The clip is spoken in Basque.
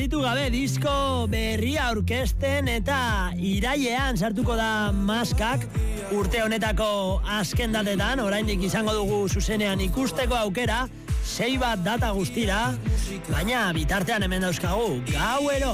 Ditu gabe disko berria aurkezten eta irailean sartuko da Maskak urte honetako azken datetan, oraindik izango dugu zuzenean ikusteko aukera, 6 bat data guztira, baina bitartean hemen dauzkagu, gauero.